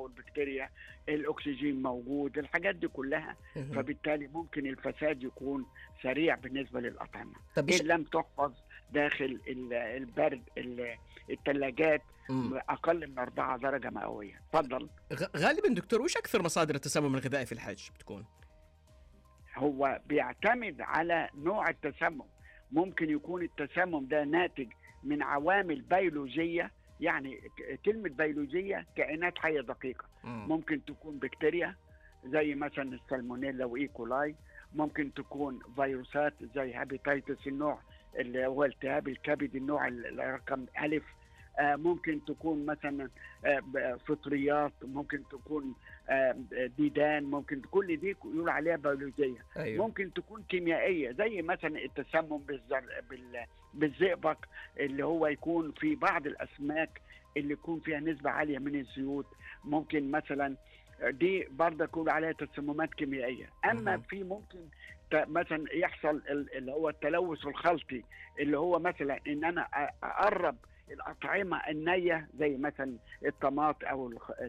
والبكتيريا، الأكسجين موجود، الحاجات دي كلها. فبالتالي ممكن الفساد يكون سريع بالنسبة للأطعمة إن لم تحفظ داخل البرد الثلاجات أقل من 4 درجة مئوية. تفضل. غالبا دكتور، وش أكثر مصادر التسمم الغذائي في الحج بتكون؟ هو بيعتمد على نوع التسمم. ممكن يكون التسمم ده ناتج من عوامل بيولوجية، يعني كلمة بيولوجية كائنات حية دقيقة. ممكن تكون بكتيريا زي مثلا السالمونيلا وإيكولاي، ممكن تكون فيروسات زي هابيتايتس النوع اللي هو التهاب الكبد النوع الرقم ألف، ممكن تكون مثلا فطريات، ممكن تكون ديدان، ممكن كل دي يقول عليها بيولوجية. أيوة. ممكن تكون كيميائية زي مثلا التسمم بالزئبق اللي هو يكون في بعض الأسماك اللي يكون فيها نسبة عالية من الزيوت. ممكن مثلا دي برضه يقول عليها تسممات كيميائية. أما في ممكن مثلا يحصل اللي هو التلوث الخلطي، اللي هو مثلا إن أنا أقرب الأطعمة النية زي مثلا الطماط أو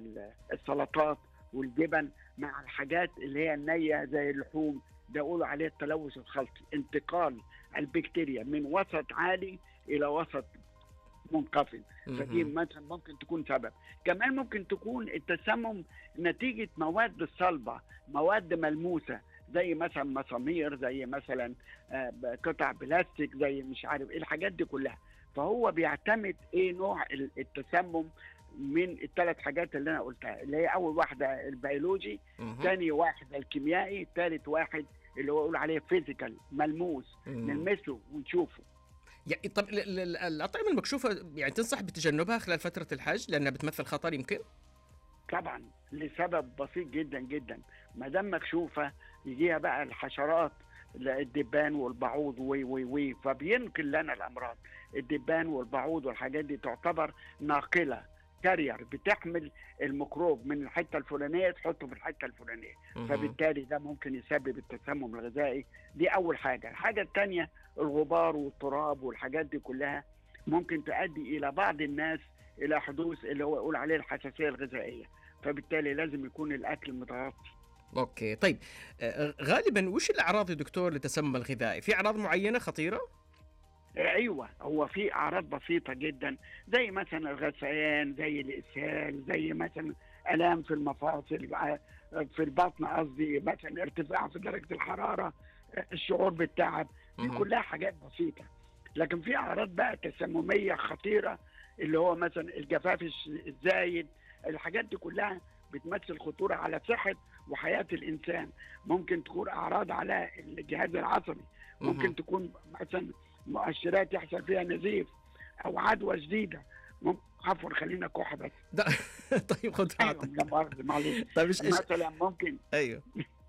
السلطات والجبن مع الحاجات اللي هي النية زي اللحوم، ده يقولوا عليه التلوث الخلطي، انتقال البكتيريا من وسط عالي إلى وسط منخفض. فدي مثلا ممكن تكون سبب. كمان ممكن تكون التسمم نتيجة مواد صلبة، مواد ملموسة زي مثلا مسامير، زي مثلا قطع بلاستيك، زي مش عارف ايه الحاجات دي كلها. فهو بيعتمد ايه نوع التسمم من الثلاث حاجات اللي انا قلتها، اللي هي اول واحدة البيولوجي، ثاني واحد الكيميائي، ثالث واحد اللي هو يقول عليه فيزيكال ملموس نلمسه ونشوفه. يعني طب الأطعمة المكشوفة يعني تنصح بتجنبها خلال فترة الحج لأنها بتمثل خطر يمكن؟ طبعا لسبب بسيط جدا جدا. ما دام مكشوفة يجيها بقى الحشرات، الدبان والبعوض وي فبينقل لنا الأمراض. الدبان والبعوض والحاجات دي تعتبر ناقلة، كارير، بتحمل الميكروب من الحتة الفلانية تحطه في الحتة الفلانية. فبالتالي ده ممكن يسبب التسمم الغذائي. دي أول حاجة. الحاجة الثانية الغبار والتراب والحاجات دي كلها ممكن تؤدي إلى بعض الناس إلى حدوث اللي هو يقول عليه الحساسية الغذائية. فبالتالي لازم يكون الأكل متغطي. أوكي طيب، غالبا وش الأعراض يا دكتور للتسمم الغذائي؟ في أعراض معينة خطيرة؟ ايوه، هو في اعراض بسيطه جدا زي مثلا الغثيان، زي الاسهال، زي مثلا الام في المفاصل، في البطن قصدي، مثلا ارتفاع في درجه الحراره، الشعور بالتعب. دي كلها حاجات بسيطه. لكن في اعراض بقى تسمميه خطيره اللي هو مثلا الجفاف الزايد. الحاجات دي كلها بتمثل خطوره على صحه وحياه الانسان. ممكن تكون اعراض على الجهاز العصبي، ممكن تكون مثلا مؤشرات يحصل فيها نزيف او عدوى شديده. عفوا خلينا كحه بس. طيب خد راحتك. معلش. طيب مثلا ممكن ايوه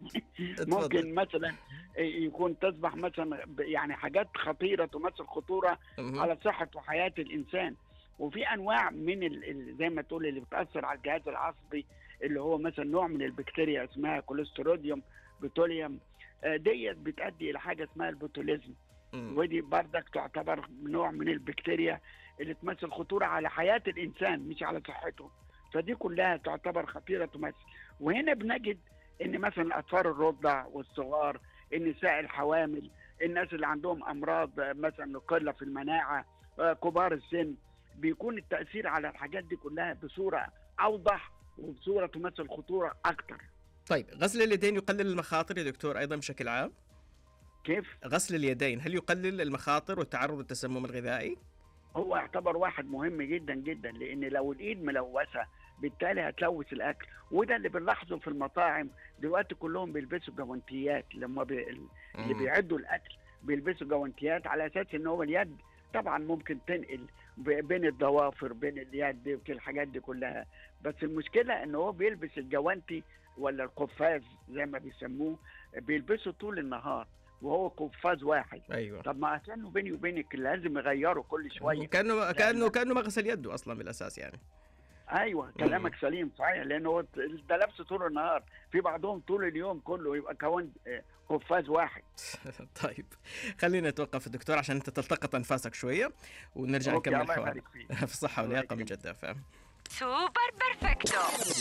ممكن مثلا يكون تصبح مثلا يعني حاجات خطيره تمثل خطوره على صحه وحياه الانسان. وفي انواع من زي ما تقول اللي بتاثر على الجهاز العصبي، اللي هو مثلا نوع من البكتيريا اسمها كوليستروديوم بوتوليوم، ديت بتؤدي الى حاجه اسمها البوتوليزم. ودي بردك تعتبر نوع من البكتيريا اللي تمثل خطورة على حياة الإنسان مش على صحته. فدي كلها تعتبر خطيرة تمثل. وهنا بنجد إن مثلا أطفال الرضع والصغار، النساء الحوامل، الناس اللي عندهم أمراض مثلا قلة في المناعة، كبار السن، بيكون التأثير على الحاجات دي كلها بصورة أوضح وبصورة تمثل خطورة أكتر. طيب غسل اليدين يقلل المخاطر يا دكتور أيضا بشكل عام؟ كيف؟ غسل اليدين هل يقلل المخاطر والتعرض للتسمم الغذائي؟ هو يعتبر واحد مهم جدا جدا، لأن لو الإيد ملوثة بالتالي هتلوث الأكل. وده اللي بنلاحظه في المطاعم دلوقتي، كلهم بيلبسوا جوانتيات. لما اللي بيعدوا الأكل بيلبسوا جوانتيات على أساس إن هو اليد طبعا ممكن تنقل بين الضوافر بين اليد وكل الحاجات دي كلها. بس المشكلة إن هو بيلبس الجوانتي ولا القفاز زي ما بيسموه، بيلبسه طول النهار وهو قفاز واحد. أيوة. طب ما كانوا بيني وبينك لازم يغيروا كل شويه، كانه ما غسل يده اصلا بالاساس يعني. ايوه كلامك سليم صحيح، لانه ده لبسه طول النهار، في بعضهم طول اليوم كله يبقى كون قفاز واحد. طيب خلينا نتوقف الدكتور عشان انت تلتقط انفاسك شويه ونرجع نكمل الحوار. في الصحه واللياقه من جدة. سوبر بيرفكتو.